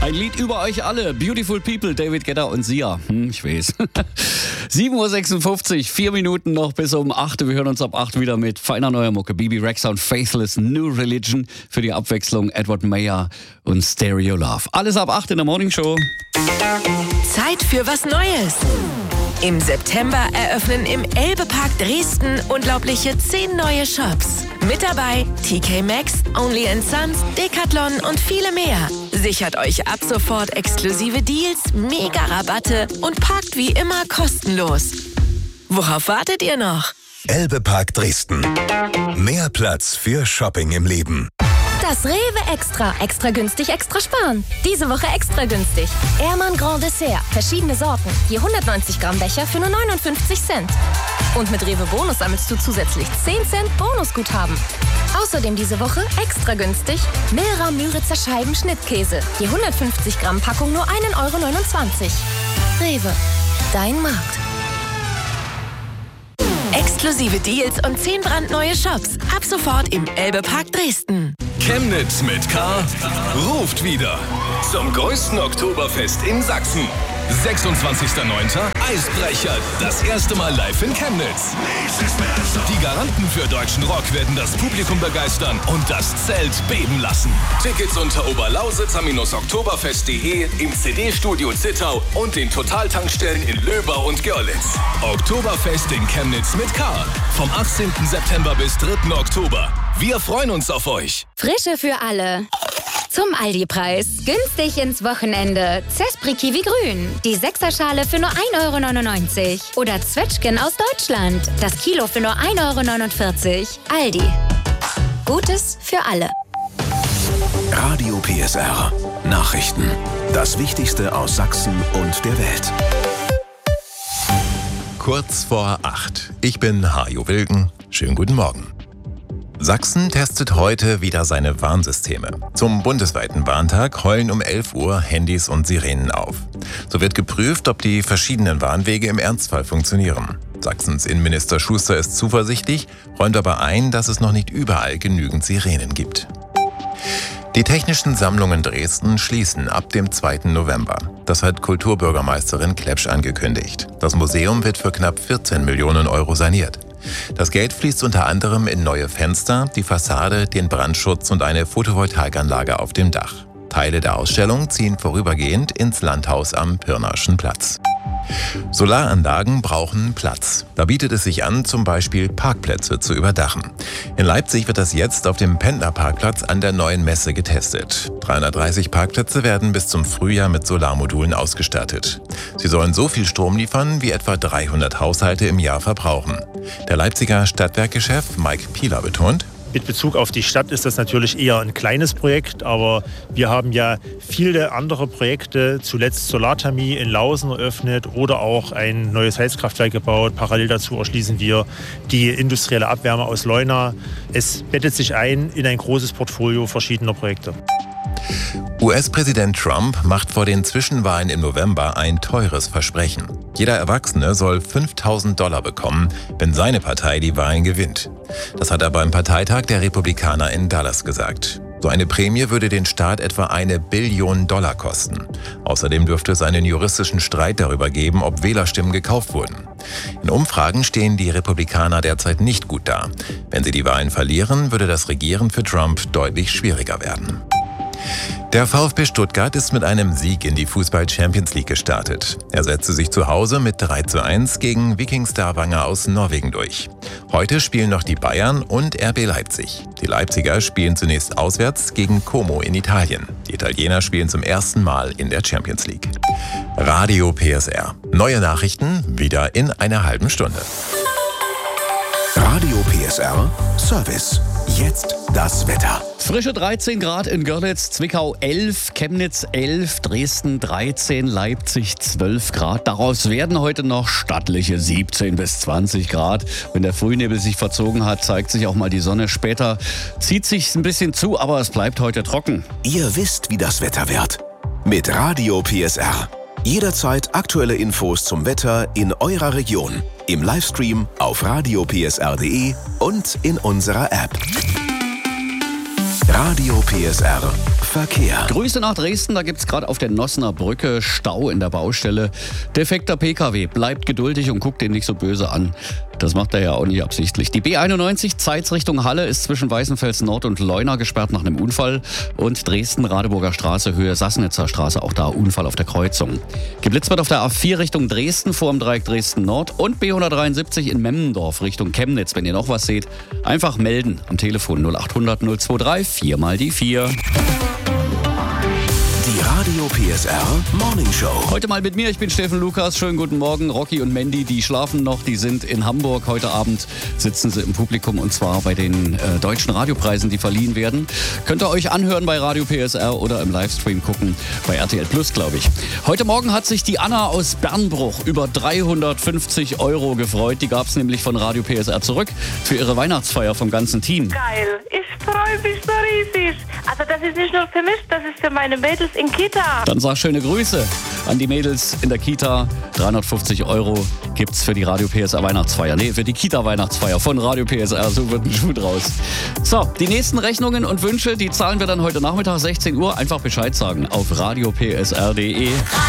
Ein Lied über euch alle. Beautiful People, David Guetta und Sia. Ich weiß. 7.56 Uhr, 4 Minuten noch bis um 8 Uhr. Wir hören uns ab 8 wieder mit feiner neuer Mucke. Bibi Rexha und Faithless, New Religion. Für die Abwechslung Edward Mayer und Stereo Love. Alles ab 8 in der Morning Show. Zeit für was Neues. Im September eröffnen im Elbe-Park Dresden unglaubliche 10 neue Shops. Mit dabei TK Maxx, Only & Sons, Decathlon und viele mehr. Sichert euch ab sofort exklusive Deals, Mega-Rabatte und parkt wie immer kostenlos. Worauf wartet ihr noch? Elbe-Park Dresden. Mehr Platz für Shopping im Leben. Das Rewe Extra. Extra günstig, extra sparen. Diese Woche extra günstig. Ehrmann Grand Dessert. Verschiedene Sorten. Je 190 Gramm Becher für nur 59 Cent. Und mit Rewe Bonus sammelst du zusätzlich 10 Cent Bonusguthaben. Außerdem diese Woche extra günstig Milra Müritzer Scheiben Schnittkäse. Je 150 Gramm Packung nur 1,29 €. Rewe. Dein Markt. Exklusive Deals und 10 brandneue Shops. Ab sofort im Elbe-Park Dresden. Chemnitz mit K ruft wieder zum größten Oktoberfest in Sachsen. 26.09. Eisbrecher, das erste Mal live in Chemnitz. Die Garanten für deutschen Rock werden das Publikum begeistern und das Zelt beben lassen. Tickets unter oberlausitzer-oktoberfest.de, im CD-Studio Zittau und den Totaltankstellen in Löber und Görlitz. Oktoberfest in Chemnitz mit K. Vom 18. September bis 3. Oktober. Wir freuen uns auf euch. Frische für alle. Zum Aldi-Preis. Günstig ins Wochenende. Zespri Kiwi Grün. Die 6er-Schale für nur 1,99 €. Oder Zwetschgen aus Deutschland. Das Kilo für nur 1,49 €. Aldi. Gutes für alle. Radio PSR. Nachrichten. Das Wichtigste aus Sachsen und der Welt. Kurz vor 8. Ich bin Hajo Wilken. Schönen guten Morgen. Sachsen testet heute wieder seine Warnsysteme. Zum bundesweiten Warntag heulen um 11 Uhr Handys und Sirenen auf. So wird geprüft, ob die verschiedenen Warnwege im Ernstfall funktionieren. Sachsens Innenminister Schuster ist zuversichtlich, räumt aber ein, dass es noch nicht überall genügend Sirenen gibt. Die Technischen Sammlungen Dresden schließen ab dem 2. November. Das hat Kulturbürgermeisterin Klepsch angekündigt. Das Museum wird für knapp 14 Millionen € saniert. Das Geld fließt unter anderem in neue Fenster, die Fassade, den Brandschutz und eine Photovoltaikanlage auf dem Dach. Teile der Ausstellung ziehen vorübergehend ins Landhaus am Pirnaschen Platz. Solaranlagen brauchen Platz. Da bietet es sich an, zum Beispiel Parkplätze zu überdachen. In Leipzig wird das jetzt auf dem Pendlerparkplatz an der Neuen Messe getestet. 330 Parkplätze werden bis zum Frühjahr mit Solarmodulen ausgestattet. Sie sollen so viel Strom liefern, wie etwa 300 Haushalte im Jahr verbrauchen. Der Leipziger Stadtwerkechef Mike Pieler betont: Mit Bezug auf die Stadt ist das natürlich eher ein kleines Projekt, aber wir haben ja viele andere Projekte, zuletzt Solarthermie in Lausen eröffnet oder auch ein neues Heizkraftwerk gebaut. Parallel dazu erschließen wir die industrielle Abwärme aus Leuna. Es bettet sich ein in ein großes Portfolio verschiedener Projekte. US-Präsident Trump macht vor den Zwischenwahlen im November ein teures Versprechen. Jeder Erwachsene soll $5.000 bekommen, wenn seine Partei die Wahlen gewinnt. Das hat er beim Parteitag der Republikaner in Dallas gesagt. So eine Prämie würde den Staat etwa $1 Billion kosten. Außerdem dürfte es einen juristischen Streit darüber geben, ob Wählerstimmen gekauft wurden. In Umfragen stehen die Republikaner derzeit nicht gut da. Wenn sie die Wahlen verlieren, würde das Regieren für Trump deutlich schwieriger werden. Der VfB Stuttgart ist mit einem Sieg in die Fußball-Champions League gestartet. Er setzte sich zu Hause mit 3:1 gegen Viking Stavanger aus Norwegen durch. Heute spielen noch die Bayern und RB Leipzig. Die Leipziger spielen zunächst auswärts gegen Como in Italien. Die Italiener spielen zum ersten Mal in der Champions League. Radio PSR. Neue Nachrichten wieder in einer halben Stunde. Radio PSR Service. Jetzt das Wetter. Frische 13 Grad in Görlitz, Zwickau 11, Chemnitz 11, Dresden 13, Leipzig 12 Grad. Daraus werden heute noch stattliche 17 bis 20 Grad. Wenn der Frühnebel sich verzogen hat, zeigt sich auch mal die Sonne. Später zieht sich ein bisschen zu, aber es bleibt heute trocken. Ihr wisst, wie das Wetter wird. Mit Radio PSR. Jederzeit aktuelle Infos zum Wetter in eurer Region. Im Livestream auf radiopsr.de und in unserer App. Radio PSR Verkehr. Grüße nach Dresden, da gibt es gerade auf der Nossener Brücke Stau in der Baustelle. Defekter PKW, bleibt geduldig und guckt den nicht so böse an. Das macht er ja auch nicht absichtlich. Die B91 Zeitz Richtung Halle ist zwischen Weißenfels Nord und Leuna gesperrt nach einem Unfall. Und Dresden-Radeburger Straße, Höhe Sassnitzer Straße, auch da Unfall auf der Kreuzung. Geblitzt wird auf der A4 Richtung Dresden vor dem Dreieck Dresden Nord und B173 in Memmendorf Richtung Chemnitz. Wenn ihr noch was seht, einfach melden am Telefon 0800 023 4 mal die 4. Die Radio PSR Morning Show. Heute mal mit mir, ich bin Steffen Lukas. Schönen guten Morgen. Rocky und Mandy, die schlafen noch, die sind in Hamburg. Heute Abend sitzen sie im Publikum und zwar bei den deutschen Radiopreisen, die verliehen werden. Könnt ihr euch anhören bei Radio PSR oder im Livestream gucken bei RTL Plus, glaube ich. Heute Morgen hat sich die Anna aus Bernbruch über 350 € gefreut. Die gab es nämlich von Radio PSR zurück für ihre Weihnachtsfeier vom ganzen Team. Geil, ich freue mich so riesig. Also das ist nicht nur für mich, das ist für meine Mädels in Kita. Dann sag schöne Grüße an die Mädels in der Kita. 350 € gibt's für die Radio PSR Weihnachtsfeier. Nee, für die Kita Weihnachtsfeier von Radio PSR. So wird ein Schuh draus. So, die nächsten Rechnungen und Wünsche, die zahlen wir dann heute Nachmittag 16 Uhr. Einfach Bescheid sagen auf radiopsr.de.